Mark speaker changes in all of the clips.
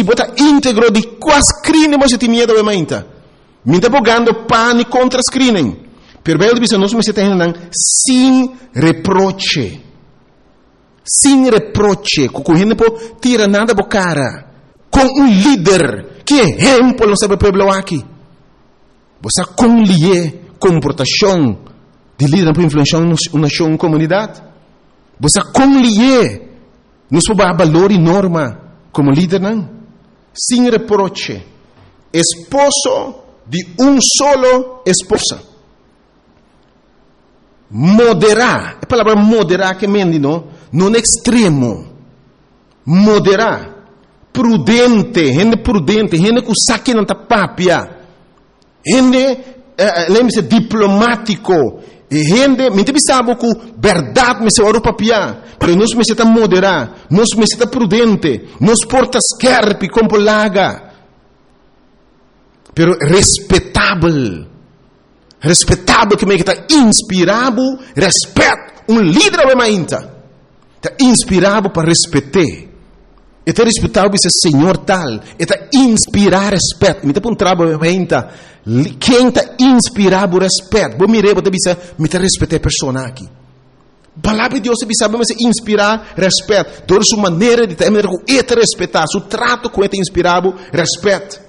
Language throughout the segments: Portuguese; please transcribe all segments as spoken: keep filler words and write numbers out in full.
Speaker 1: bota íntegro de quas crine você tem medo de mainta. Me está bogando pane contra screening. Per bello di bisogno non si tengono sin reproche. Sin reproche. Cucu gente può tira nada bocara. Con un líder que ejemplo não sabe pueblo aqui. Você com lié comportação de líder para influenciar uma nação, comunidade. Você com lié nos pode valor e norma como líder não. Sin reproche. Esposo de um solo esposa. Moderar. A palavra moderar que mendi, não? Não extremo. Moderar. Prudente. Gente prudente. Gente que saque não tá papia. Gente, uh, lembre-se, diplomático. Gente, me te sabe que verdade me se ora papia. Pero nós me se tá moderar. Nós me se tá prudente. Nós porta scarpi como laga. Pero respetável. Respetável que me está inspirado, respeito. Um líder é mainta. Está inspirado para respeitar. Está respetável esse senhor tal. Está inspirado respeito. Me está um trabalho mainta. Quem está inspirado respeito. Vou mirar, vou dizer, me está respeitar a pessoa aqui. Palavra de Deus se sabe me inspirar respeito. Toda sua maneira de ter, está respeitar. Seu trato com ele inspirado respeito.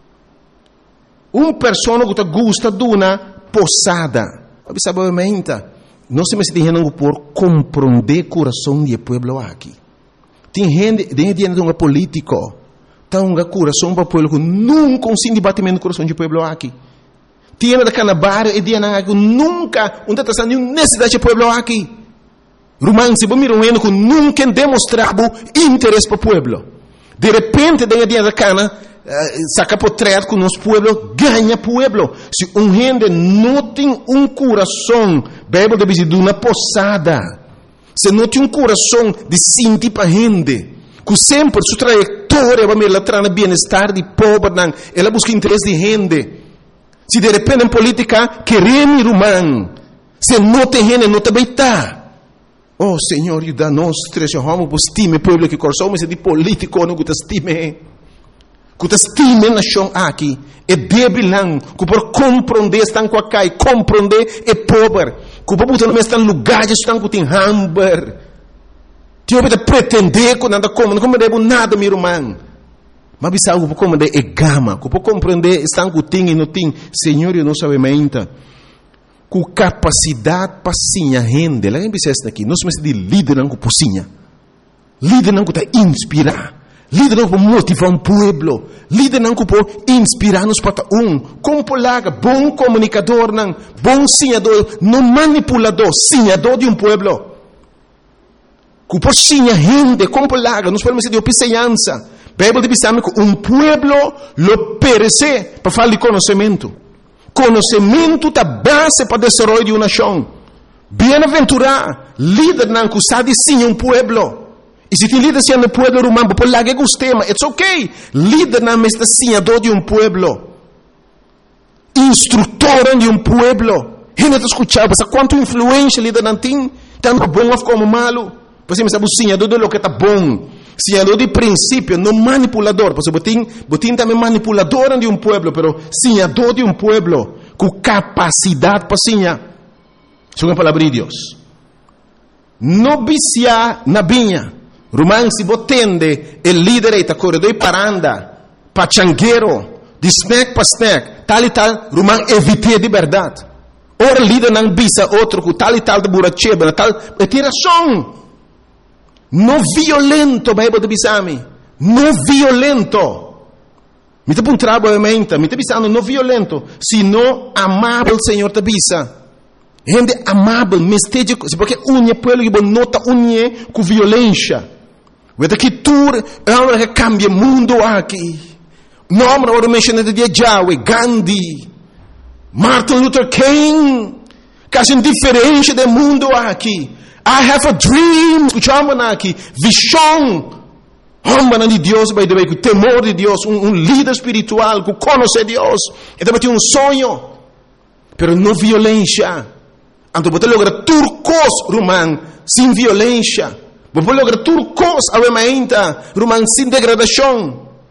Speaker 1: Uma pessoa que gosta de uma posada. Sabe, não se me está por compreender o coração do povo aqui. Tem gente, tem gente que é político. Tem um coração para o povo que nunca um debatimento do coração do povo aqui. Tem gente que é e tem gente que nunca não está nenhuma necessidade do povo aqui. Romance, você mira um que nunca demonstrava interesse para o povo. De repente, tem gente que Uh, saca portrait com o nosso povo, ganha povo. Se um gente não tem um coração, Bíblia deve dizer, de uma posada. Se não tem um coração de sentir para a gente, que sempre sua trajetória vai me levar no bem-estar de povo, ela busca interesse de gente. Se de repente em política, queremos ir humano, se não tem gente, não também está. Oh, Senhor, ajuda-nos, trecho, vamos, estime o povo que coração, mas é de político, não te estime. Que te estime na chão aqui, é débil não, que por compreender estão com a cai, compreender é pobre, que por botar no estão lugares estão com tem hamburger, tio pode pretender que nada como, não compreender nada meu irmão, mas bisa algo por compreender é gama, que por compreender estão com tem e não tem, Senhor eu não sabe mainta, com capacidade para sinha rende, lá em Bicesta aqui, nós somos de líder não com pocinha, líder não com tá inspirar. Líder não para motivar um povo. Líder não para inspirar-nos para um. Como polaga, bom comunicador, não, bom sinhador, não manipulador, sinhador de um povo. Que por sinha rende, como polaga, nós podemos dizer de opicenhança. Bíblia diz que um povo lo perece para falar de conhecimento. Conhecimento é a base para o desenvolvimento de uma nação. Bem-aventurado, líder não que sabe sinha um povo. E se tem líder sendo o povo romano, por lá que gostema, it's okay. Líder não é senhador de um povo. Instrutor de um povo. Gente está escutando, mas quanto influência líder não tem, tanto bom como malo. Você me sabe o senhador de lo que está bom. Senhador de princípio, não manipulador. Você botin, botin também manipulador de um povo, pero senhador de um povo, com capacidade para senhar. Isso é uma palavra de Deus. Não viciar na vinha. Romano si botende il leader eta corredor paranda, pachanguero, di snack pa snack, tal e tal, Romano evite di verdade. Ora leader não bisa outro com tal e tal de buracheba, tal, e tira som. Não violento, Bíblia de bisami. Não violento. Mi te pun trabalho mente, mi te bisando não violento, sino amável, Senhor te bisa. Gente amável, mesteja, porque unha pueblo que nota unha com violência. Vede que tu é uma que cambia o mundo aqui. Nome ora mencionado de Yahweh, Gandhi, Martin Luther King, que é diferente do mundo aqui. I have a dream, escutamos aqui, visão. Homem de Deus, by the way, com temor de Deus, um, um líder espiritual, que conhece Deus. E também tem um sonho, pero não violência. Então, você logra turcos, Romano, sem violência. Você logra turcos, a rementa, Romano, sem degradação.